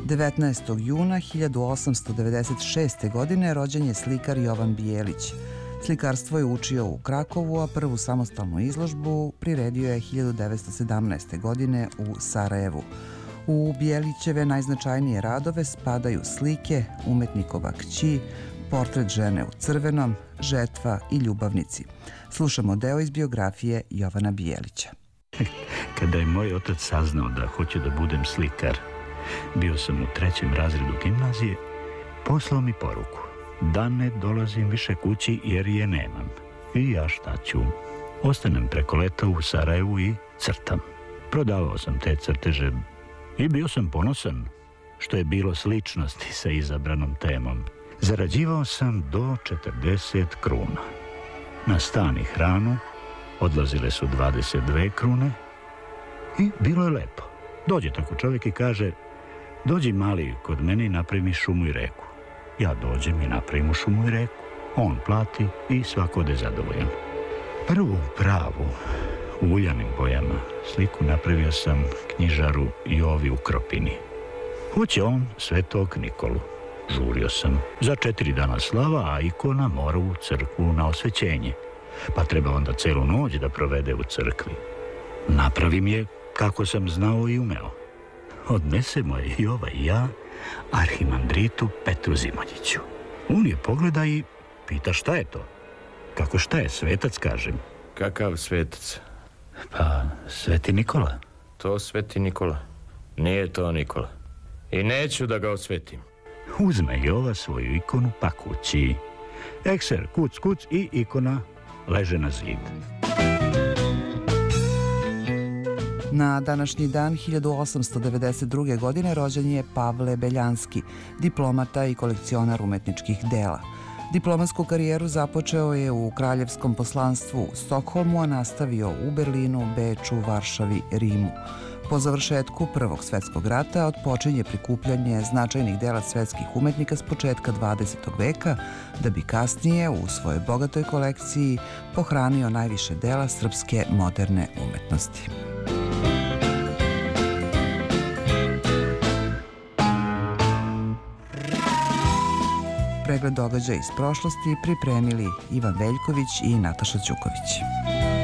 19. juna 1896. godine rođen je slikar Jovan Bijelić. Slikarstvo je učio u Krakovu, a prvu samostalnu izložbu priredio je 1917. godine u Sarajevu. U Bijelićeve najznačajnije radove spadaju slike Umetnikova kći, Portret žene u crvenom, Žetva i Ljubavnici. Slušamo deo iz biografije Jovana Bijelića. Kada je moj otac saznao da hoću da budem slikar, bio sam u 3. razredu gimnazije, poslao mi poruku da ne dolazim više kući jer je nemam. I ja šta ću? Ostanem preko leta u Sarajevu i crtam. Prodavao sam te crteže i bio sam ponosan što je bilo sličnosti sa izabranom temom. Zarađivao sam do 40 kruna. Na stan i hranu odlazile su 22 krune i bilo je lepo. Dođe tako čovjek i kaže: dođi mali kod mene i napravi mi šumu i reku. Ja dođem i napravim mu šumu i reku. On plati i svako ode zadovoljan. Prvu pravu u uljanim bojama sliku napravio sam knjižaru Jovi u Kropini. Hoće on Svetog Nikolu. Žurio sam. Za 4 dana slava, a ikona mora u crkvu na osvećenje. Pa treba onda celu noć da provede u crkvi. Napravim je kako sam znao i umeo. Odnesemo je Jova i ja arhimandritu Petru Zimonjiću. On je pogleda i pita šta je to. Kako šta je, svetac kažem. Kakav svetac? Pa, Sveti Nikola. To Sveti Nikola. Nije to Nikola. I neću da ga osvetim. Uzme Jova svoju ikonu pa kući. Ekser, kuc, kuc i ikona leže na zid. Na današnji dan 1892. godine rođen je Pavle Beljanski, diplomata i kolekcionar umetničkih dela. Diplomatsku karijeru započeo je u kraljevskom poslanstvu u Stokholmu, a nastavio u Berlinu, Beču, Varšavi, Rimu. Po završetku Prvog svetskog rata otpočinje prikupljanje značajnih dela svetskih umetnika s početka 20. veka, da bi kasnije u svojoj bogatoj kolekciji pohranio najviše dela srpske moderne umetnosti. Pregled događaja iz prošlosti pripremili Ivan Veljković i Nataša Ćuković.